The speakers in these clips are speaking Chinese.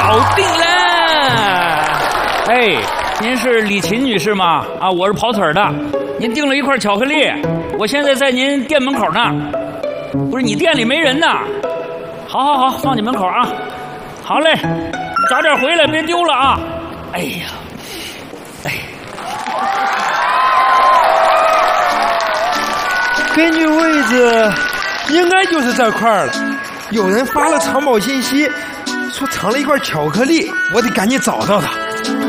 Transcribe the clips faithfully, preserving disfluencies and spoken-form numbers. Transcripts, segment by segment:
搞定了。哎，您是李琴女士吗？啊，我是跑腿的。您订了一块巧克力，我现在在您店门口呢。不是你店里没人呢？好好好，放你门口啊。好嘞，早点回来，别丢了啊。哎呀，哎。 根据位置，应该就是这块了。有人发了藏宝信息，说藏了一块巧克力，我得赶紧找到他。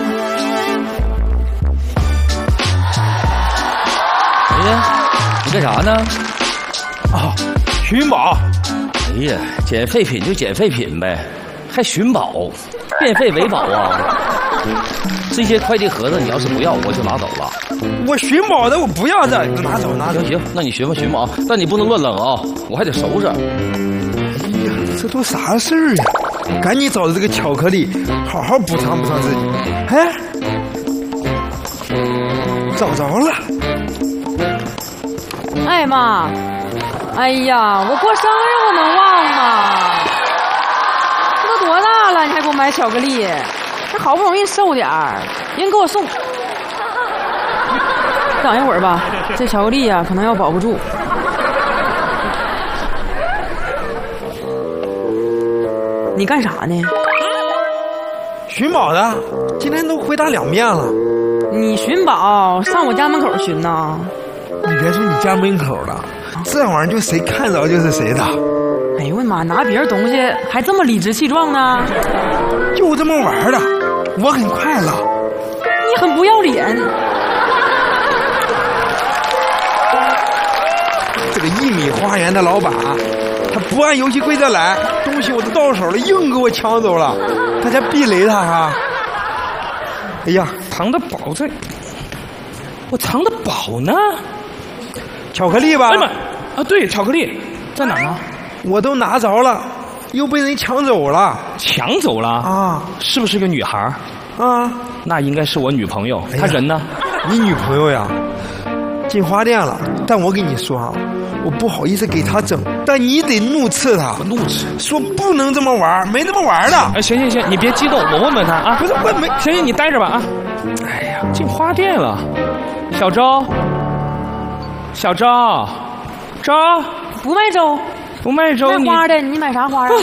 哎呀，你干啥呢？ 啊，寻宝。 哎呀，捡废品就捡废品呗，还寻宝，变废为宝啊！这些快递盒子你要是不要，我就拿走了。 我寻宝的，我不要这，拿走拿走。 行行，那你寻吧寻吧啊，但你不能乱扔啊，我还得收着。 哎呀，这都啥事儿呀？赶紧找着这个巧克力，好好补偿补偿自己。哎，找着了。 哎妈，哎呀，我过生日我能忘吗？这都多大了，你还给我买巧克力？这好不容易瘦点儿，人给我送。等一会儿吧，这巧克力呀、啊、可能要保不住。你干啥呢？ 寻宝的，今天都回答两遍了。 你寻宝上我家门口寻呐？ 你别说你家门口了，这玩意儿就谁看着就是谁的。 哎呦我的妈，拿别人东西还这么理直气壮呢？ 就这么玩的，我很快乐。 你很不要脸。 这个一米花园的老板，他不按游戏规则来，东西我都到手了，硬给我抢走了，大家避雷他啊！哎呀， 藏的宝在，我藏的宝呢？ 巧克力吧？ 哎妈啊，对，巧克力在哪呢？ 我都拿着了，又被人抢走了。 抢走了啊？ 是不是个女孩？ 啊， 那应该是我女朋友。 哎、 她人呢？ 你女朋友呀，进花店了。但我跟你说啊，我不好意思给她整，但你得怒斥她， 怒斥， 说不能这么玩，没这么玩的。 哎，行行行，你别激动，我问问她啊。 不是，我没。 行行，你待着吧啊。哎呀，进花店了，小周，小周，周， 不卖粥， 不卖粥， 卖花的，你买啥花啊？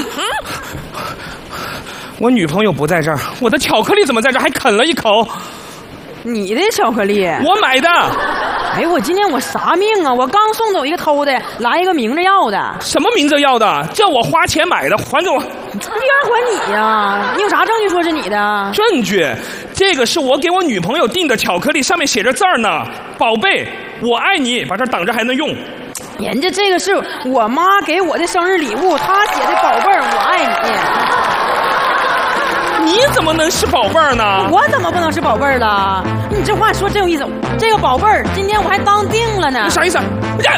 我女朋友不在这儿，我的巧克力怎么在这儿？还啃了一口。 你的巧克力？ 我买的。 哎呦，我今天我啥命啊！我刚送走一个偷的，来一个明着要的。 什么明着要的？叫我花钱买的，还给我。 别人还你呀？你有啥证据说是你的？ 证据？这个是我给我女朋友订的巧克力，上面写着字儿呢，宝贝，我爱你，把这挡着还能用。 人家这个是我妈给我的生日礼物，她写的宝贝儿，我爱你。你怎么能是宝贝儿呢？ 我怎么不能是宝贝儿了？你这话说真有意思。这个宝贝儿，今天我还当定了呢。 啥意思？啊！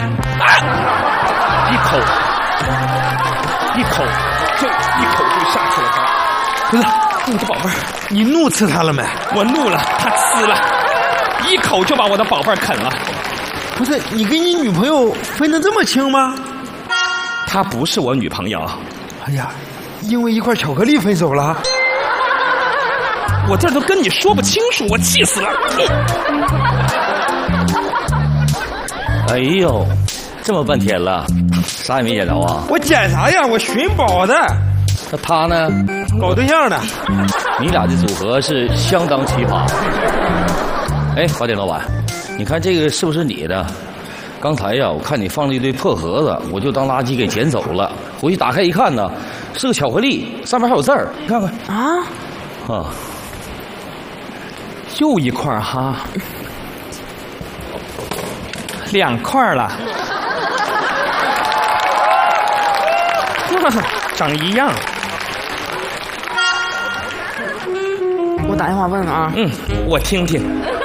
一口，一口，就一口就下去了。 不是， 我的宝贝儿， 你怒斥他了没？ 我怒了，他呲了，一口就把我的宝贝儿啃了。 不是，你跟你女朋友分得这么清吗？ 她不是我女朋友。 哎呀，因为一块巧克力分手了。 我这都跟你说不清楚，我气死了！ 哎呦，这么半天了，啥也没捡着啊？ 我捡啥呀？我寻宝的。 那他呢？ 搞对象的。 你俩的组合是相当奇葩。哎，花店老板，你看这个是不是你的？刚才呀，我看你放了一堆破盒子，我就当垃圾给捡走了。回去打开一看呢，是个巧克力，上面还有字儿，你看看啊啊。 又一块哈，两块了，长一样。 我打电话问问啊。 嗯，我听听。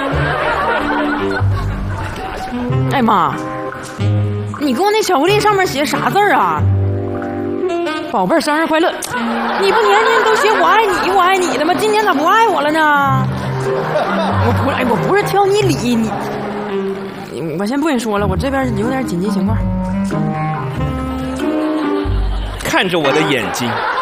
哎妈，你给我那巧克力上面写啥字儿啊？宝贝儿，生日快乐！你不年年都写我爱你，我爱你的吗？今年咋不爱我了呢？我不，哎，我不是挑你理你，我先不跟你说了，我这边有点紧急情况。 看着我的眼睛，